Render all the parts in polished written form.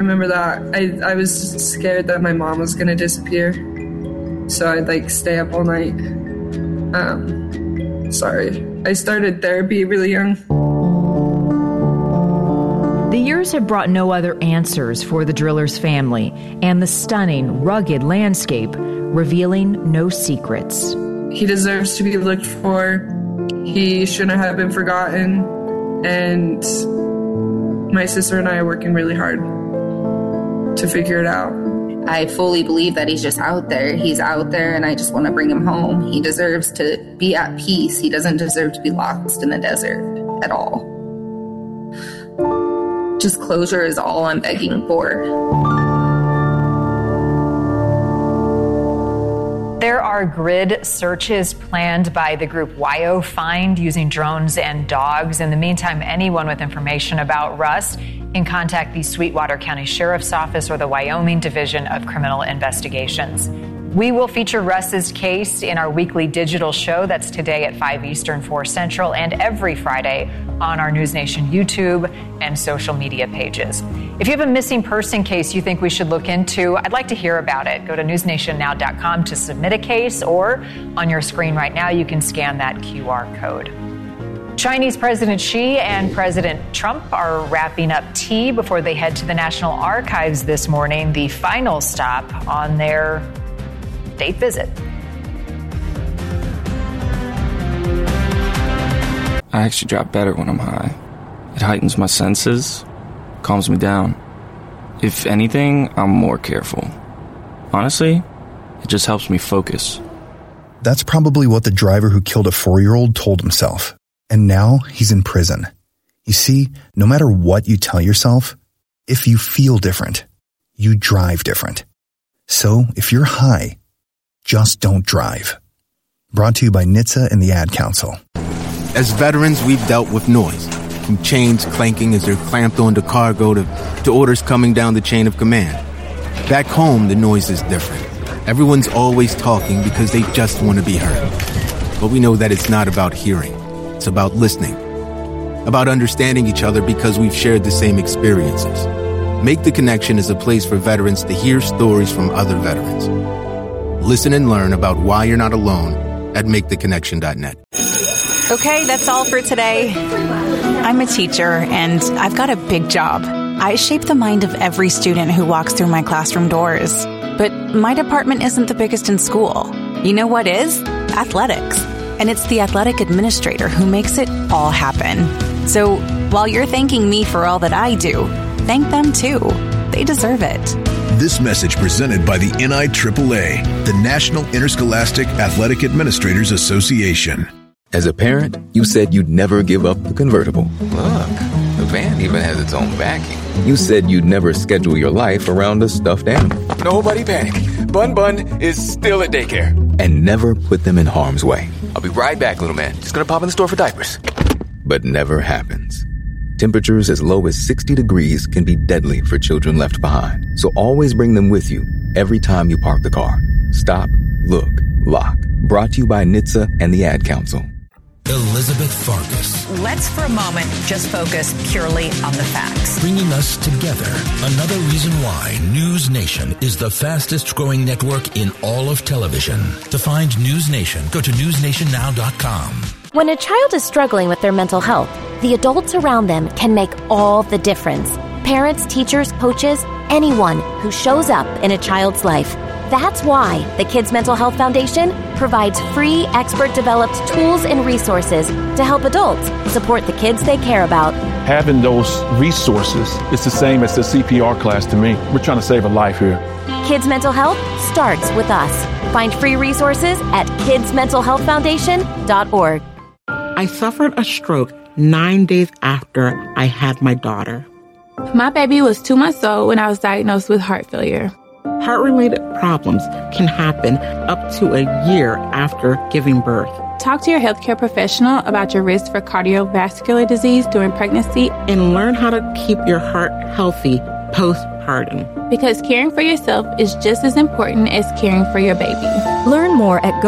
remember that. I was scared that my mom was going to disappear. So I'd stay up all night. I started therapy really young. The years have brought no other answers for the driller's family, and the stunning, rugged landscape revealing no secrets. He deserves to be looked for. He shouldn't have been forgotten. And my sister and I are working really hard to figure it out. I fully believe that he's just out there. He's out there, and I just want to bring him home. He deserves to be at peace. He doesn't deserve to be lost in the desert at all. Just closure is all I'm begging for. There are grid searches planned by the group WyoFind using drones and dogs. In the meantime, anyone with information about Russ can contact the Sweetwater County Sheriff's Office or the Wyoming Division of Criminal Investigations. We will feature Russ's case in our weekly digital show. That's today at 5 Eastern, 4 Central, and every Friday on our News Nation YouTube and social media pages. If you have a missing person case you think we should look into, I'd like to hear about it. Go to newsnationnow.com to submit a case, or on your screen right now, you can scan that QR code. Chinese President Xi and President Trump are wrapping up tea before they head to the National Archives this morning, the final stop on their date visit. I actually drop better when I'm high. It heightens my senses, calms me down. If anything, I'm more careful. Honestly, it just helps me focus. That's probably what the driver who killed a 4-year-old told himself. And now he's in prison. You see, no matter what you tell yourself, if you feel different, you drive different. So if you're high, just don't drive. Brought to you by NHTSA and the Ad Council. As veterans, we've dealt with noise, from chains clanking as they're clamped onto cargo to orders coming down the chain of command. Back home, the noise is different. Everyone's always talking because they just want to be heard. But we know that it's not about hearing. It's about listening. About understanding each other because we've shared the same experiences. Make the Connection is a place for veterans to hear stories from other veterans. Listen and learn about why you're not alone at maketheconnection.net. Okay, that's all for today. I'm a teacher, and I've got a big job. I shape the mind of every student who walks through my classroom doors. But my department isn't the biggest in school. You know what is? Athletics. And it's the athletic administrator who makes it all happen. So while you're thanking me for all that I do, thank them too. They deserve it. This message presented by the NIAAA, the National Interscholastic Athletic Administrators Association. As a parent, you said you'd never give up the convertible. Look, the van even has its own backing. You said you'd never schedule your life around a stuffed animal. Nobody panic. Bun is still at daycare. And never put them in harm's way. I'll be right back, little man. Just gonna pop in the store for diapers. But never happens. Temperatures as low as 60 degrees can be deadly for children left behind. So always bring them with you every time you park the car. Stop, look, lock. Brought to you by NHTSA and the Ad Council. Elizabeth Farkas. Let's for a moment just focus purely on the facts. Bringing us together. Another reason why News Nation is the fastest growing network in all of television. To find News Nation, go to newsnationnow.com. When a child is struggling with their mental health, the adults around them can make all the difference. Parents, teachers, coaches, anyone who shows up in a child's life. That's why the Kids Mental Health Foundation provides free, expert-developed tools and resources to help adults support the kids they care about. Having those resources is the same as the CPR class to me. We're trying to save a life here. Kids Mental Health starts with us. Find free resources at kidsmentalhealthfoundation.org. I suffered a stroke 9 days after I had my daughter. My baby was 2 months old when I was diagnosed with heart failure. Heart-related problems can happen up to a year after giving birth. Talk to your healthcare professional about your risk for cardiovascular disease during pregnancy and learn how to keep your heart healthy postpartum. Because caring for yourself is just as important as caring for your baby. Learn more at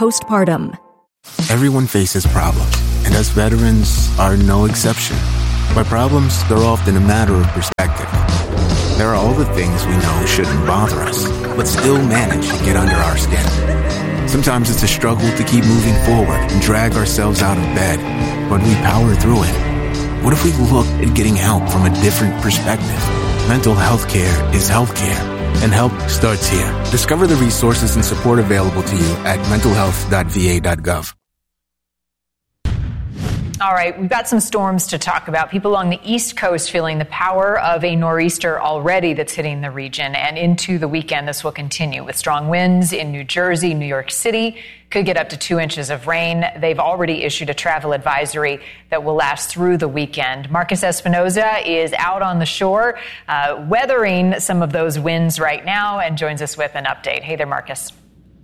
goredforwomen.org/postpartum. Everyone faces problems, and us veterans are no exception. But problems, they're often a matter of perspective. There are all the things we know shouldn't bother us, but still manage to get under our skin. Sometimes it's a struggle to keep moving forward and drag ourselves out of bed, but we power through it. What if we looked at getting help from a different perspective? Mental health care is healthcare, and help starts here. Discover the resources and support available to you at mentalhealth.va.gov. All right, we've got some storms to talk about. People along the East Coast feeling the power of a nor'easter already that's hitting the region. And into the weekend, this will continue with strong winds in New Jersey, New York City. Could get up to 2 inches of rain. They've already issued a travel advisory that will last through the weekend. Marcus Espinoza is out on the shore, weathering some of those winds right now, and joins us with an update. Hey there, Marcus.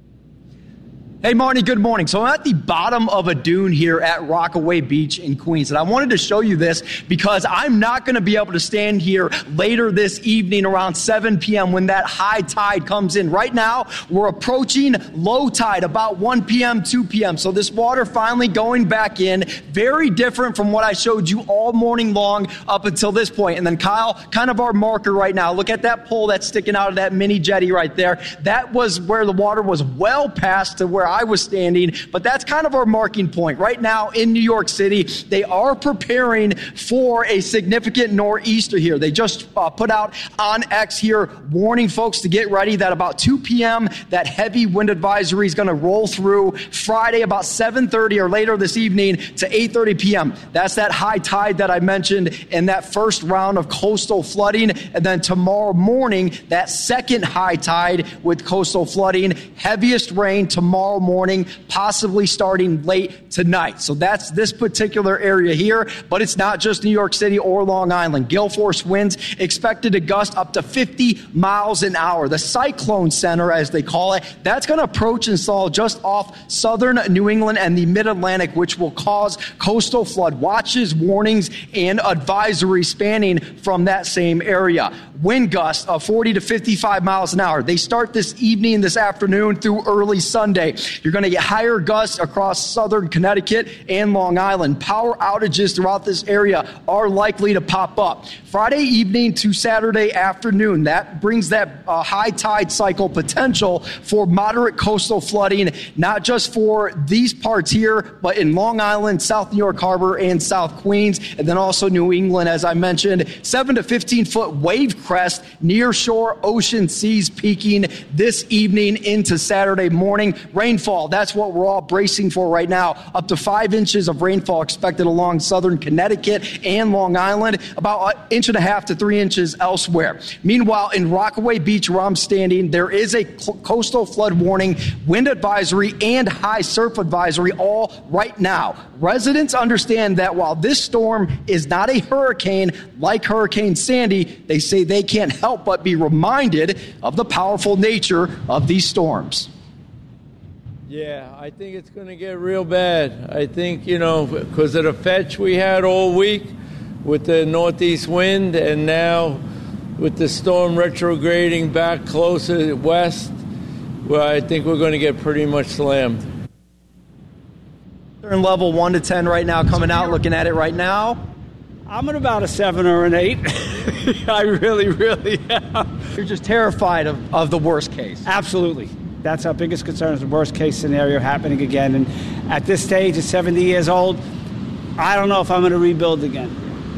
Hey, Marnie, good morning. So I'm at the bottom of a dune here at Rockaway Beach in Queens, and I wanted to show you this because I'm not going to be able to stand here later this evening around 7 p.m. when that high tide comes in. Right now, we're approaching low tide about 1 p.m., 2 p.m. So this water finally going back in, very different from what I showed you all morning long up until this point. And then Kyle, kind of our marker right now, look at that pole that's sticking out of that mini jetty right there. That was where the water was well past to where I was standing, but that's kind of our marking point. Right now in New York City, they are preparing for a significant nor'easter here. They just put out on X here, warning folks to get ready that about 2 p.m., that heavy wind advisory is going to roll through Friday about 7:30 or later this evening to 8:30 p.m. That's that high tide that I mentioned in that first round of coastal flooding. And then tomorrow morning, that second high tide with coastal flooding, heaviest rain tomorrow morning, possibly starting late tonight. So that's this particular area here, but it's not just New York City or Long Island. Gale force winds expected to gust up to 50 miles an hour. The cyclone center, as they call it, that's going to approach and stall just off southern New England and the mid-Atlantic, which will cause coastal flood watches, warnings, and advisories spanning from that same area. Wind gusts of 40 to 55 miles an hour. They start this evening, this afternoon through early Sunday. You're going to get higher gusts across southern Connecticut and Long Island. Power outages throughout this area are likely to pop up. Friday evening to Saturday afternoon, that brings that high tide cycle potential for moderate coastal flooding, not just for these parts here, but in Long Island, South New York Harbor, and South Queens, and then also New England, as I mentioned. 7 to 15-foot wave crest near shore ocean seas peaking this evening into Saturday morning. Rainfall, that's what we're all bracing for right now. Up to 5 inches of rainfall expected along southern Connecticut and Long Island, about 1.5 to 3 inches elsewhere. Meanwhile, in Rockaway Beach, where I'm standing, there is a coastal flood warning, wind advisory, and high surf advisory all right now. Residents understand that while this storm is not a hurricane like Hurricane Sandy, they say they can't help but be reminded of the powerful nature of these storms. Yeah, I think it's going to get real bad. I think, because of the fetch we had all week with the northeast wind, and now with the storm retrograding back closer west, well, I think we're going to get pretty much slammed. They're in level 1 to 10 right now, coming out, looking at it right now. I'm at about a 7 or an 8. I really am. You're just terrified of the worst case. Absolutely. That's our biggest concern, is the worst case scenario happening again. And at this stage, at 70 years old, I don't know if I'm going to rebuild again.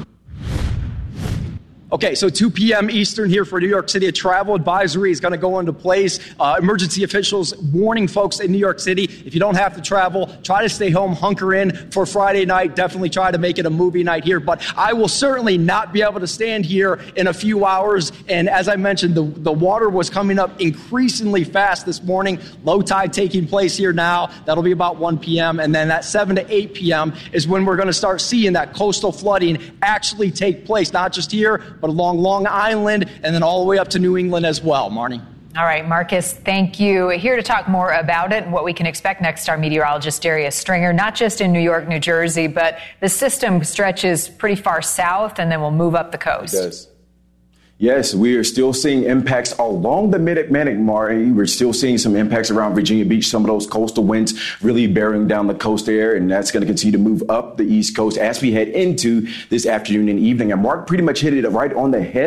Okay, so 2 p.m. Eastern here for New York City. A travel advisory is going to go into place. Emergency officials warning folks in New York City, if you don't have to travel, try to stay home, hunker in for Friday night. Definitely try to make it a movie night here. But I will certainly not be able to stand here in a few hours. And as I mentioned, the water was coming up increasingly fast this morning. Low tide taking place here now. That'll be about 1 p.m. And then at 7 to 8 p.m. is when we're going to start seeing that coastal flooding actually take place, not just here, but along Long Island, and then all the way up to New England as well. Marnie. All right, Marcus, thank you. Here to talk more about it and what we can expect next, our meteorologist Darius Stringer, not just in New York, New Jersey, but the system stretches pretty far south and then will move up the coast. It does. Yes, we are still seeing impacts along the mid-Atlantic, Mari. We're still seeing some impacts around Virginia Beach. Some of those coastal winds really bearing down the coast there, and that's going to continue to move up the East Coast as we head into this afternoon and evening. And Mark pretty much hit it right on the head